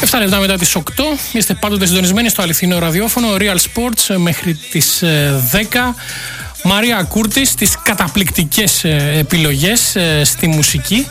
7 λεπτά μετά τις 8 είστε πάντοτε συντονισμένοι στο αληθινό ραδιόφωνο Real Sports μέχρι τις 10. Μαρία Κούρτη στις καταπληκτικές επιλογές στη μουσική.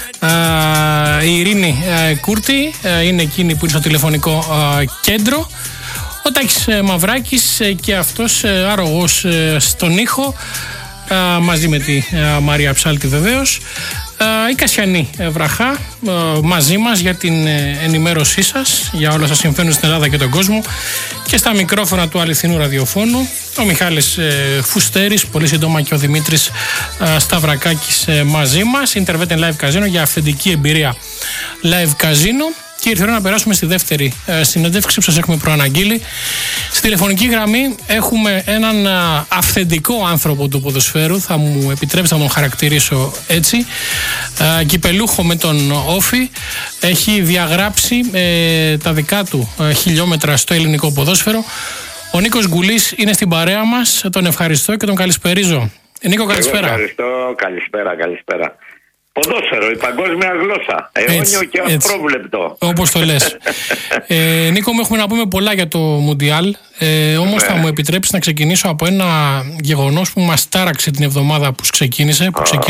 Η Ειρήνη Κούρτη είναι εκείνη που είναι στο τηλεφωνικό κέντρο. Ο Τάκης Μαυράκης και αυτός άρρωγος στον ήχο, μαζί με τη Μαρία Ψάλτη βεβαίως. Η Κασιανή Βραχά μαζί μας για την ενημέρωσή σας για όλα σας συμφέρουν στην Ελλάδα και τον κόσμο, και στα μικρόφωνα του αληθινού ραδιοφώνου ο Μιχάλης Φουστέρης, πολύ σύντομα και ο Δημήτρης Σταυρακάκης μαζί μας. Interveten Live Casino για αυθεντική εμπειρία Live Casino. Και ήρθε η ώρα να περάσουμε στη δεύτερη συνέντευξη που σας έχουμε προαναγγείλει. Στη τηλεφωνική γραμμή έχουμε έναν αυθεντικό άνθρωπο του ποδοσφαίρου, θα μου επιτρέψετε να τον χαρακτηρίσω έτσι, κυπελούχο με τον Όφη. Έχει διαγράψει τα δικά του χιλιόμετρα στο ελληνικό ποδόσφαιρο. Ο Νίκος Γκουλής είναι στην παρέα μας, τον ευχαριστώ και τον καλησπερίζω. Νίκο, καλησπέρα. Ευχαριστώ, καλησπέρα. Ποδόσφαιρο, η παγκόσμια γλώσσα. Αιώνιο και απρόβλεπτο. Όπως το λες. Νίκο μου, έχουμε να πούμε πολλά για το Μουντιάλ. Όμως θα μου επιτρέψεις να ξεκινήσω από ένα γεγονός που μας τάραξε την εβδομάδα που ξεκίνησε.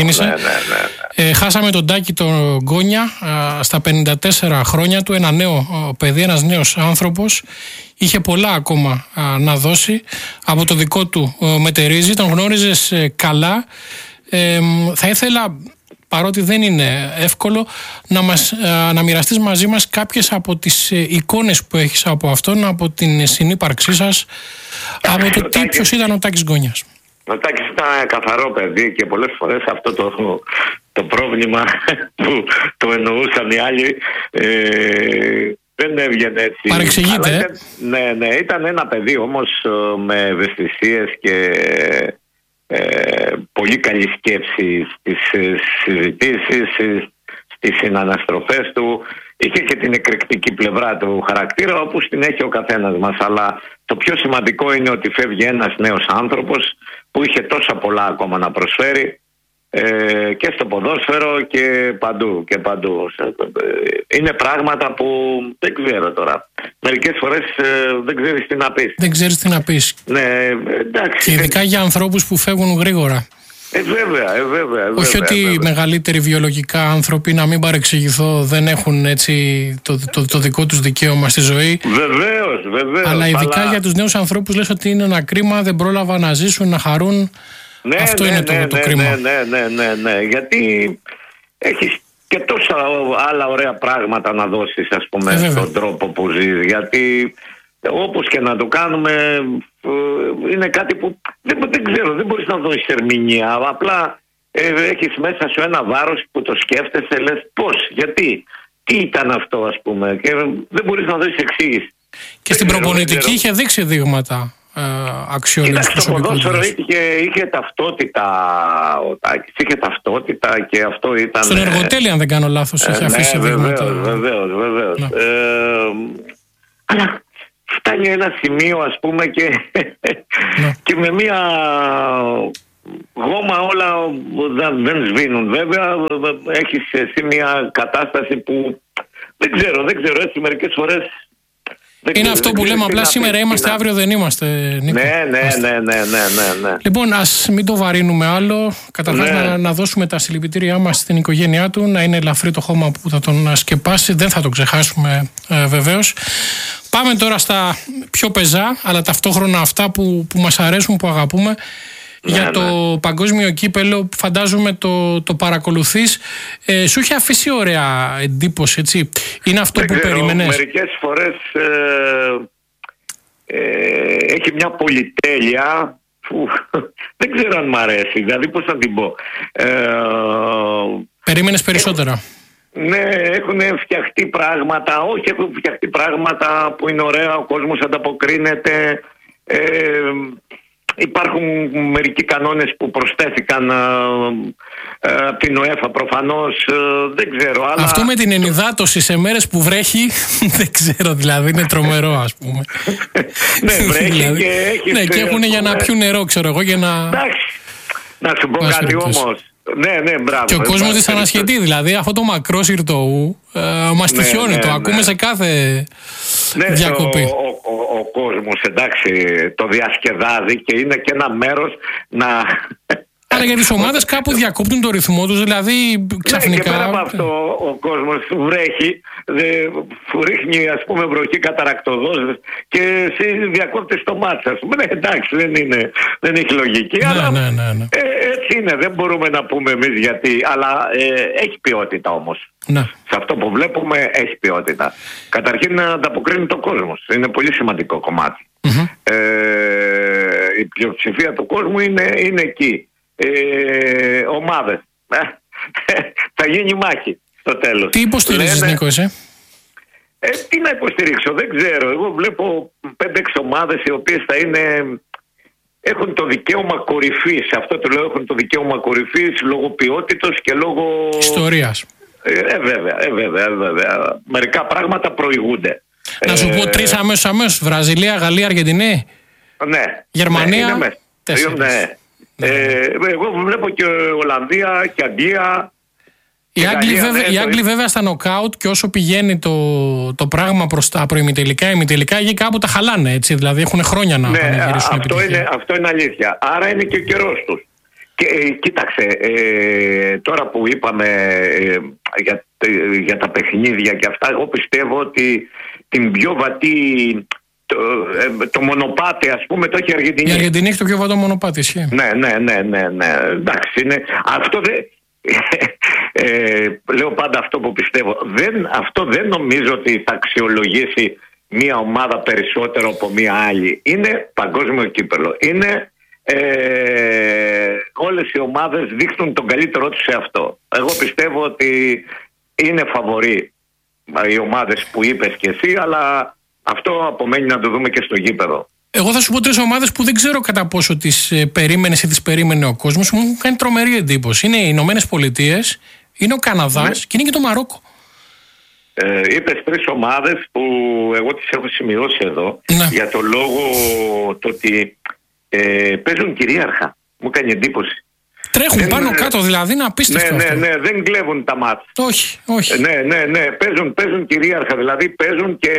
Χάσαμε τον Τάκη τον Γκόνια στα 54 χρόνια του. Ένα νέο παιδί, ένας νέος άνθρωπος. Είχε πολλά ακόμα να δώσει από το δικό του μετερίζει. Τον γνώριζες καλά. Θα ήθελα, παρότι δεν είναι εύκολο, να μοιραστείς μαζί μας κάποιες από τις εικόνες που έχεις από αυτόν, από την συνύπαρξή σας, από το ποιος ήταν ο Τάκης Γκόνιας. Ο Τάκης ήταν καθαρό παιδί και πολλές φορές αυτό το πρόβλημα που το εννοούσαν οι άλλοι δεν έβγαινε έτσι. Παρεξηγείται. Ναι, ήταν ένα παιδί όμως με ευαισθησίες και πολύ καλή σκέψη στις συζητήσεις, στις συναναστροφές του. Είχε και την εκρηκτική πλευρά του χαρακτήρα, όπως την έχει ο καθένας μας. Αλλά το πιο σημαντικό είναι ότι φεύγει ένας νέος άνθρωπος που είχε τόσα πολλά ακόμα να προσφέρει, και στο ποδόσφαιρο και παντού. Είναι πράγματα που δεν ξέρω τώρα. Μερικές φορές δεν ξέρεις τι να πεις. Ναι, εντάξει. Και ειδικά για ανθρώπους που φεύγουν γρήγορα. Βέβαια. Όχι ότι μεγαλύτεροι βιολογικά άνθρωποι, να μην παρεξηγηθώ, δεν έχουν έτσι το δικό τους δικαίωμα στη ζωή. Βεβαίως. Αλλά ειδικά για τους νέους ανθρώπους λες ότι είναι ένα κρίμα, δεν πρόλαβαν να ζήσουν, να χαρούν. Αυτό είναι το κρίμα. Ναι. Γιατί έχεις και τόσα άλλα ωραία πράγματα να δώσεις, ας πούμε, στον τρόπο που ζεις. Γιατί όπως και να το κάνουμε, είναι κάτι που δεν ξέρω, δεν μπορείς να δώσεις ερμηνεία. Απλά έχεις μέσα σου ένα βάρος που το σκέφτεσαι, λες πώς, γιατί, τι ήταν αυτό, ας πούμε, και δεν μπορείς να δώσεις εξήγηση. Και στην προπονητική είχε δείξει δείγματα αξιόλογης προσωπικότητας. Στο ποδόσφαιρο είχε ταυτότητα ο Τάκης, είχε ταυτότητα και αυτό ήταν... Στον Εργοτέλη, αν δεν κάνω λάθος, είχε αφήσει δείγματα. Βεβαίως. Αλλά φτάνει ένα σημείο, ας πούμε, και με μια γόμα όλα δεν σβήνουν. Βέβαια, έχεις εσύ μια κατάσταση που δεν ξέρω, έτσι μερικές φορές. Είναι αυτό που λέμε απλά, σήμερα είμαστε, αύριο δεν είμαστε, Νίκο. Ναι. Λοιπόν, ας μην το βαρύνουμε άλλο. Καταρχάς να δώσουμε τα συλληπιτήριά μας στην οικογένειά του, να είναι ελαφρύ το χώμα που θα τον σκεπάσει. Δεν θα το ξεχάσουμε βεβαίως. Πάμε τώρα στα πιο πεζά, αλλά ταυτόχρονα αυτά που μας αρέσουν, που αγαπούμε. Για το παγκόσμιο κύπελο, φαντάζομαι το παρακολουθείς. Σου είχε αφήσει ωραία εντύπωση, έτσι? Είναι αυτό που περίμενες? Μερικές φορές έχει μια πολυτέλεια που δεν ξέρω αν μ' αρέσει. Δηλαδή, πώς θα την πω. Περίμενες περισσότερα? Ναι, έχουν φτιαχτεί πράγματα. Όχι, έχουν φτιαχτεί πράγματα που είναι ωραία, ο κόσμος ανταποκρίνεται. Υπάρχουν μερικοί κανόνες που προσθέθηκαν από την UEFA προφανώς, δεν ξέρω. Αλλά... Αυτό με την ενυδάτωση σε μέρες που βρέχει, δεν ξέρω, δηλαδή είναι τρομερό, ας πούμε. Ναι, βρέχει δηλαδή, και έχεις... Ναι, και έχουν για να πιούν νερό, ξέρω εγώ, για να... Εντάξει, να σου πω κάτι όμως. Ναι, μπράβο. Και ο κόσμος της ανασχετεί, δηλαδή αυτό το μακρόσυρτο μας τυχιώνει, το ακούμε σε κάθε διακοπή. Ο κόσμος, εντάξει, το διασκεδάζει και είναι και ένα μέρος να... Αλλά για τις ομάδες κάπου διακόπτουν το ρυθμό τους, δηλαδή ξαφνικά... Και πέρα από αυτό ο κόσμος βρέχει, ρίχνει ας πούμε βροχή καταρακτοδός και εσύ διακόπτεις το μάτς, ας πούμε. Εντάξει, δεν έχει λογική, αλλά έτσι είναι, δεν μπορούμε να πούμε εμείς γιατί, αλλά έχει ποιότητα όμως. Ναι. Σε αυτό που βλέπουμε έχει ποιότητα. Καταρχήν να ανταποκρίνει το κόσμος, είναι πολύ σημαντικό κομμάτι. Η πλειοψηφία του κόσμου είναι εκεί. Ομάδες. Θα γίνει μάχη στο τέλος. Τι υποστηρίζεις, Νίκο, εσύ? Τι να υποστηρίξω, δεν ξέρω. Εγώ βλέπω 5-6 ομάδες οι οποίες έχουν το δικαίωμα κορυφής. Αυτό το λέω, έχουν το δικαίωμα κορυφής λόγω ποιότητος και λόγω ιστορίας. Βέβαια. Μερικά πράγματα προηγούνται. Να σου πω 3 αμέσως. Βραζιλία, Γαλλία, Αργεντινή. Ναι. Γερμανία. Ναι. Εγώ βλέπω και Ολλανδία και Αγγλία. Οι Άγγλοι βέβαια στα νοκάουτ, και όσο πηγαίνει το πράγμα προς τα προημιτελικά, ημιτελικά, εκεί κάπου τα χαλάνε, έτσι, δηλαδή έχουν χρόνια να πανηγυρίσουν επιτυχία. Αυτό είναι αλήθεια. Άρα είναι και ο καιρός τους. Και κοίταξε, τώρα που είπαμε για τα παιχνίδια και αυτά, εγώ πιστεύω ότι την πιο βατή... Το μονοπάτι, ας πούμε, το έχει η Αργεντινή. Η Αργεντινή έχει το πιο βατό μονοπάτι, ισχύει. Ναι. Εντάξει, είναι. Αυτό δεν. Λέω πάντα αυτό που πιστεύω. Αυτό δεν νομίζω ότι θα αξιολογήσει μία ομάδα περισσότερο από μία άλλη. Είναι παγκόσμιο κύπελλο. Είναι. Όλες οι ομάδες δείχνουν τον καλύτερό τους σε αυτό. Εγώ πιστεύω ότι είναι φαβορί οι ομάδες που είπες και εσύ, αλλά αυτό απομένει να το δούμε και στο γήπεδο. Εγώ θα σου πω 3 ομάδες που δεν ξέρω κατά πόσο τις περίμενες ή τις περίμενε ο κόσμος. Μου έχουν κάνει τρομερή εντύπωση. Είναι οι Ηνωμένες Πολιτείες, είναι ο Καναδάς και είναι και το Μαρόκο. Είπες 3 ομάδες που εγώ τις έχω σημειώσει εδώ, για το λόγο το ότι παίζουν κυρίαρχα. Μου κάνει εντύπωση. Τρέχουν πάνω κάτω, δηλαδή είναι απίστευτο. Ναι, δεν κλέβουν τα μάτια. Όχι. Ναι. Παίζουν κυρίαρχα, δηλαδή παίζουν και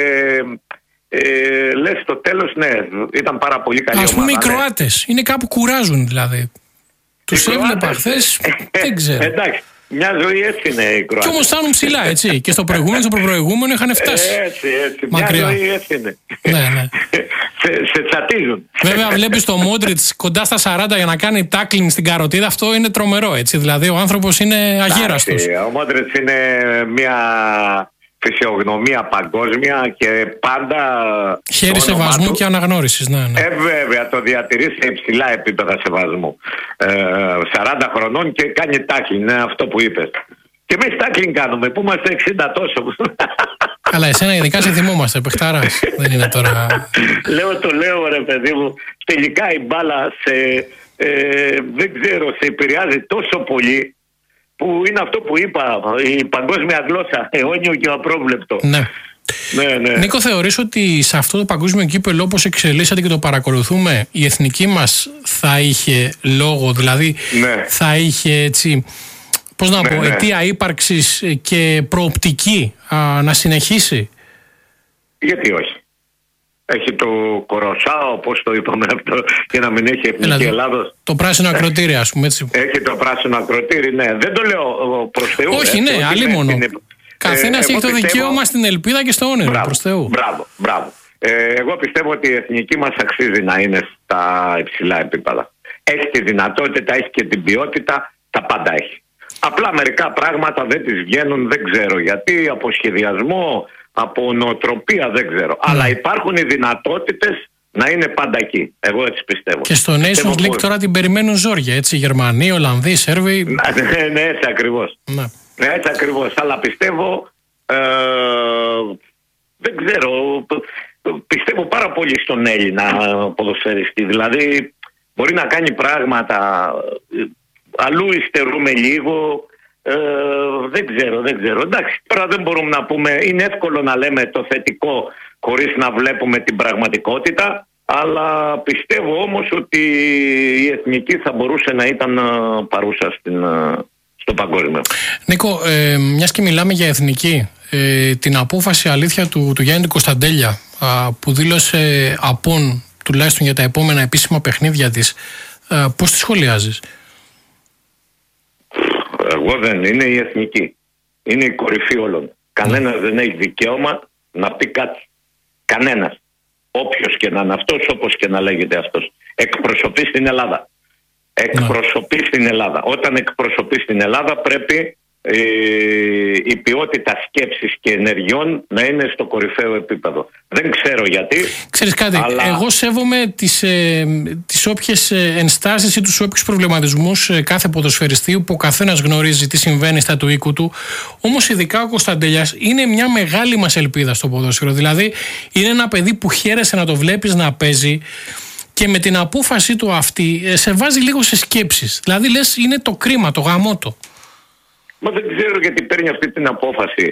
λες στο τέλος, ήταν πάρα πολύ καλή ομάδα. Ας πούμε οι Κροάτες, είναι κάπου κουράζουν δηλαδή. Τους έβλεπα χθες, δεν ξέρω. Εντάξει, μια ζωή έτσι είναι οι Κροάτες. Κι όμως φτάνουν ψηλά, έτσι. Και στο προηγούμενο, στο προπροηγούμενο είχαν φτάσει. Έτσι. Μακριά. Μια ζωή έτσι είναι. Ναι. Σε τσατίζουν. Βέβαια, βλέπεις το Μόντριτς κοντά στα 40 για να κάνει τάκλινγκ στην καροτίδα, αυτό είναι τρομερό, έτσι. Δηλαδή, ο άνθρωπος είναι αγέραστος. Ο Μόντριτς είναι μια φυσιογνωμία παγκόσμια και πάντα. Χέρι σεβασμού και αναγνώρισης, ναι. Βέβαια, το διατηρεί σε υψηλά επίπεδα σεβασμού. 40 χρονών και κάνει τάκλινγκ, είναι αυτό που είπες. Και εμείς τάκλινγκ κάνουμε, που είμαστε 60 τόσο. Αλλά εσένα ειδικά σε θυμόμαστε, παιχτάρας. Δεν είναι τώρα. Το λέω ρε παιδί μου, τελικά η μπάλα δεν ξέρω, σε επηρεάζει τόσο πολύ, που είναι αυτό που είπα, η παγκόσμια γλώσσα, αιώνιο και απρόβλεπτο. Ναι. Ναι. Νίκο, θεωρείς ότι σε αυτό το παγκόσμιο κύπελλο, όπως εξελίσσεται και το παρακολουθούμε, η εθνική μας θα είχε λόγο, δηλαδή θα είχε έτσι, πώς να πω, αιτία ύπαρξης και προοπτική να συνεχίσει? Γιατί όχι. Έχει το Κοροσάο, όπως το είπαμε αυτό, και να μην έχει εθνική Ελλάδος. Το πράσινο ακροτήρι, ας πούμε, έτσι. Έχει το πράσινο ακροτήρι, ναι. Δεν το λέω προς Θεού. Όχι, ναι, αλίμονο. Καθένας έχει το δικαίωμα στην ελπίδα και στο όνειρο, προς Θεού. Μπράβο. Εγώ πιστεύω ότι η εθνική μας αξίζει να είναι στα υψηλά επίπεδα. Έχει τη δυνατότητα, έχει και την ποιότητα, τα πάντα έχει. Απλά μερικά πράγματα δεν τις βγαίνουν, δεν ξέρω γιατί, από σχεδιασμό, από νοοτροπία, δεν ξέρω. Αλλά υπάρχουν οι δυνατότητες να είναι πάντα εκεί. Εγώ έτσι πιστεύω. Και στο Nations League τώρα την περιμένουν ζόρια, έτσι. Γερμανοί, Ολλανδοί, Σέρβοι. Ναι, έτσι ακριβώς. Ναι, έτσι ακριβώς. Αλλά πιστεύω, δεν ξέρω, πιστεύω πάρα πολύ στον Έλληνα ποδοσφαιριστή. Δηλαδή, μπορεί να κάνει πράγματα, αλλού υστερούμε λίγο. Δεν ξέρω. Εντάξει, τώρα δεν μπορούμε να πούμε, είναι εύκολο να λέμε το θετικό χωρίς να βλέπουμε την πραγματικότητα. Αλλά πιστεύω όμως ότι η εθνική θα μπορούσε να ήταν παρούσα στο παγκόσμιο. Νίκο, μιας και μιλάμε για εθνική, την απόφαση αλήθεια του Γιάννη Κωνσταντέλια που δήλωσε απόν τουλάχιστον για τα επόμενα επίσημα παιχνίδια της, πώς τη σχολιάζεις? Εγώ δεν είναι η εθνική. Είναι η κορυφή όλων. Κανένας δεν έχει δικαίωμα να πει κάτι. Κανένας. Όποιος και να είναι αυτός, όπως και να λέγεται αυτός. Εκπροσωπεί στην Ελλάδα. Εκπροσωπεί στην Ελλάδα. Όταν εκπροσωπεί στην Ελλάδα πρέπει η ποιότητα σκέψης και ενεργειών να είναι στο κορυφαίο επίπεδο. Δεν ξέρω γιατί. Ξέρεις κάτι, αλλά εγώ σέβομαι τις όποιες ενστάσεις ή τους όποιους προβληματισμούς κάθε ποδοσφαιριστή, που ο καθένας γνωρίζει τι συμβαίνει στα του οίκου του. Όμως ειδικά ο Κωνσταντέλιας είναι μια μεγάλη μας ελπίδα στο ποδόσφαιρο. Δηλαδή είναι ένα παιδί που χαίρεσαι να το βλέπεις να παίζει, και με την απόφαση του αυτή σε βάζει λίγο σε σκέψεις. Δηλαδή λες, είναι το κρίμα, το γαμότο. Μα δεν ξέρω γιατί παίρνει αυτή την απόφαση.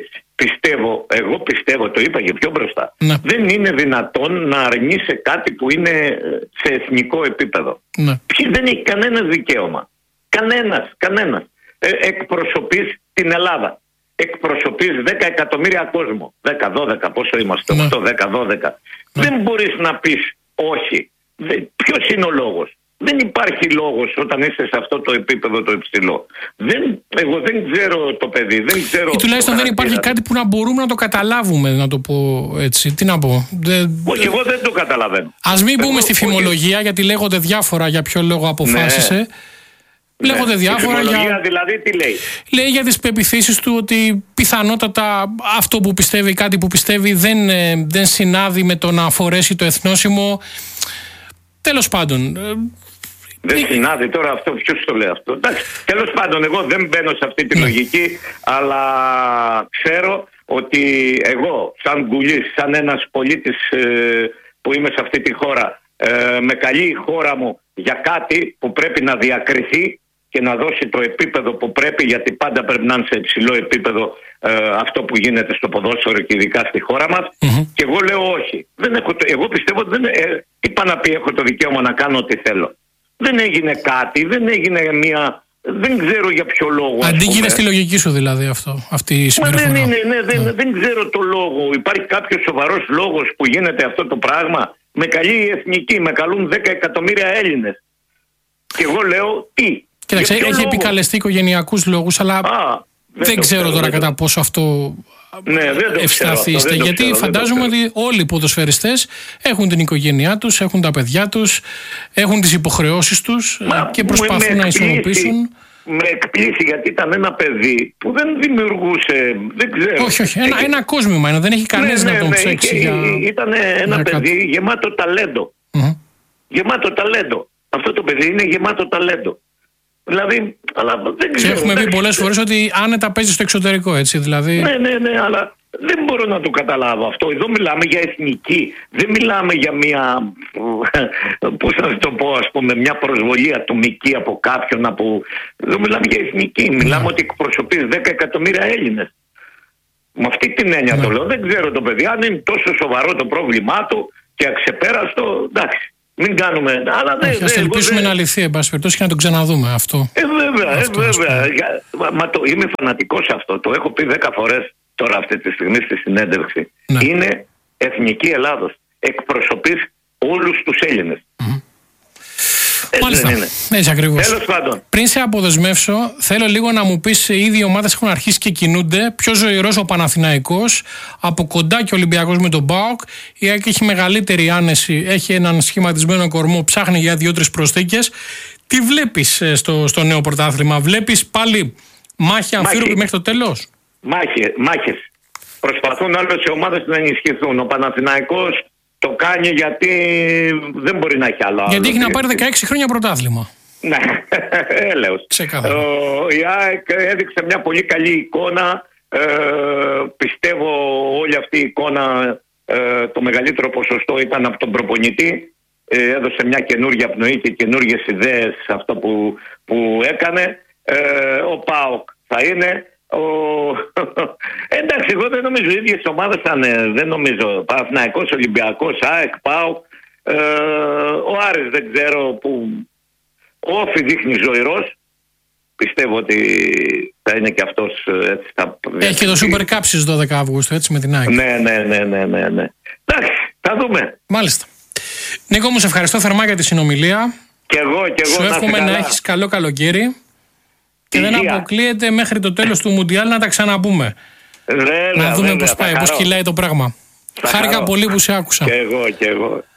Εγώ πιστεύω, το είπα και πιο μπροστά. Ναι. Δεν είναι δυνατόν να αρνείσαι κάτι που είναι σε εθνικό επίπεδο. Ναι. Δεν έχει κανένα δικαίωμα. Κανένας. Εκπροσωπείς την Ελλάδα. Εκπροσωπείς 10 εκατομμύρια κόσμο. 10-12, πόσο είμαστε, 8, 10-12. Δεν μπορείς να πεις όχι. Ποιος είναι ο λόγος? Δεν υπάρχει λόγος όταν είσαι σε αυτό το επίπεδο το υψηλό. Εγώ δεν ξέρω το παιδί, δεν ξέρω. Ή τουλάχιστον δεν υπάρχει κάτι που να μπορούμε να το καταλάβουμε, να το πω έτσι. Τι να πω. Όχι, εγώ δεν το καταλαβαίνω. Ας μην μπούμε στη φημολογία, γιατί λέγονται διάφορα για ποιο λόγο αποφάσισε. Ναι. Λέγονται διάφορα. Η φημολογία δηλαδή τι λέει? Λέει για τις πεποιθήσεις του ότι πιθανότατα αυτό που πιστεύει, κάτι που πιστεύει δεν συνάδει με το να φορέσει το εθνόσημο. Τέλος πάντων. Δεν συνάδει τώρα αυτό, ποιος το λέει αυτό? Εντάξει, τέλος πάντων, εγώ δεν μπαίνω σε αυτή τη λογική, αλλά ξέρω ότι εγώ σαν Γκουλής, σαν ένας πολίτης που είμαι σε αυτή τη χώρα, με καλεί η χώρα μου για κάτι που πρέπει να διακριθεί και να δώσει το επίπεδο που πρέπει, γιατί πάντα πρέπει να είναι σε υψηλό επίπεδο αυτό που γίνεται στο ποδόσφαιρο και ειδικά στη χώρα μας. Και εγώ λέω όχι. Εγώ πιστεύω ότι είπα να πει έχω το δικαίωμα να κάνω ό,τι θέλω. Δεν έγινε κάτι, δεν έγινε δεν ξέρω για ποιο λόγο. Αντίκεινε στη λογική σου δηλαδή αυτή η συμπεριφορά. Δεν ξέρω το λόγο. Υπάρχει κάποιος σοβαρός λόγος που γίνεται αυτό το πράγμα? Με καλεί η εθνική, με καλούν 10 εκατομμύρια Έλληνες. Και εγώ λέω τι? Κοίταξε, έχει επικαλεστεί οικογενειακούς λόγους, αλλά δεν ξέρω τώρα κατά πόσο αυτό ευσταθείστε. Γιατί φαντάζομαι ότι όλοι οι ποδοσφαιριστές έχουν την οικογένειά τους, έχουν τα παιδιά τους, έχουν τις υποχρεώσεις τους και προσπαθούν να ισορροπήσουν. Με εκπλήσει γιατί ήταν ένα παιδί που δεν δημιουργούσε, δεν ξέρω. Όχι. Ένα κόσμημα, δεν έχει κανείς να τον ψέξει. Ήταν ένα παιδί γεμάτο ταλέντο. Γεμάτο ταλέντο. Αυτό το παιδί είναι γεμάτο ταλέντο. Δηλαδή, αλλά δεν ξέρω. Έχουμε πει πολλές φορές ότι άνετα παίζει στο εξωτερικό, έτσι, δηλαδή. Ναι, αλλά δεν μπορώ να το καταλάβω αυτό. Εδώ μιλάμε για εθνική. Δεν μιλάμε για μια, πώς να το πω, ας πούμε, μια προσβολή ατομική από κάποιον. Εδώ μιλάμε για εθνική. Μιλάμε ότι εκπροσωπείς 10 εκατομμύρια Έλληνες. Με αυτή την έννοια το λέω. Δεν ξέρω το παιδί. Αν είναι τόσο σοβαρό το πρόβλημά του και αξεπέραστο, εντάξει. Μην κάνουμε. Αλλά ας ελπίσουμε να λυθεί, εν πάση περιπτώσει, και να το ξαναδούμε αυτό. Βέβαια. Είμαι φανατικός σε αυτό. Το έχω πει 10 φορές τώρα αυτή τη στιγμή στη συνέντευξη. Είναι εθνική Ελλάδος. Εκπροσωπείς όλους τους Έλληνες. Μάλιστα. Έτσι ακριβώς. Τέλος πάντων. Πριν σε αποδεσμεύσω, θέλω λίγο να μου πεις: ήδη οι ομάδες έχουν αρχίσει και κινούνται. Πιο ζωηρός ο Παναθηναϊκός, από κοντά και ο Ολυμπιακός με τον ΠΑΟΚ. Η ΑΕΚ έχει μεγαλύτερη άνεση, έχει έναν σχηματισμένο κορμό, ψάχνει για 2-3 προσθήκες. Τι βλέπεις στο νέο πρωτάθλημα? Βλέπεις πάλι μάχη αμφίροπη μέχρι το τέλος? Μάχες. Προσπαθούν όλες οι ομάδες να ενισχυθούν. Ο Παναθηναϊκός το κάνει γιατί δεν μπορεί να έχει άλλο. Γιατί έχει να πάρει 16 χρόνια πρωτάθλημα. Ναι, έλεος. Η ΑΕΚ έδειξε μια πολύ καλή εικόνα. Πιστεύω όλη αυτή η εικόνα, το μεγαλύτερο ποσοστό ήταν από τον προπονητή. Έδωσε μια καινούργια πνοή και καινούργιες ιδέες σε αυτό που έκανε. Ο ΠΑΟΚ θα είναι. Εντάξει, εγώ δεν νομίζω οι ίδιες ομάδες θα είναι. Δεν νομίζω. Παναθηναϊκός, Ολυμπιακός, ΑΕΚ, ΠΑΟΚ. Ο Άρης δεν ξέρω που όφι δείχνει ζωηρός. Πιστεύω ότι θα είναι και αυτός έτσι. Έχει και το Super Cup στις 12 Αυγούστου, έτσι, με την ΑΕΚ. Ναι. Εντάξει, θα δούμε. Μάλιστα. Νίκο μου, σε ευχαριστώ θερμά για τη συνομιλία. Και εγώ. Σου εύχομαι να έχεις καλό καλοκαίρι. Και δεν αποκλείεται μέχρι το τέλος του Μουντιάλ να τα ξαναπούμε. Βέβαια, να δούμε πώς πάει, πώς κυλάει το πράγμα. Χάρηκα πολύ που σε άκουσα. Και εγώ.